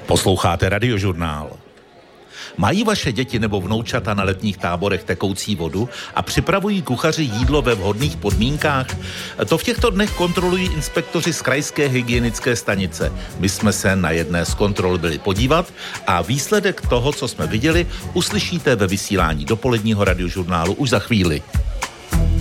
Posloucháte Radiožurnál. Mají vaše děti nebo vnoučata na letních táborech tekoucí vodu a připravují kuchaři jídlo ve vhodných podmínkách? To v těchto dnech kontrolují inspektoři z krajské hygienické stanice. My jsme se na jedné z kontrol byli podívat a výsledek toho, co jsme viděli, uslyšíte ve vysílání dopoledního Radiožurnálu už za chvíli.